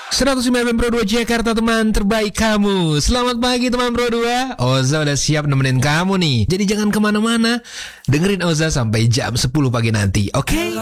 109 Pro 2 Jakarta, teman terbaik kamu. Selamat pagi teman Pro 2. Oza udah siap nemenin kamu nih. Jadi jangan kemana-mana, dengerin Oza sampai jam 10 pagi nanti, oke?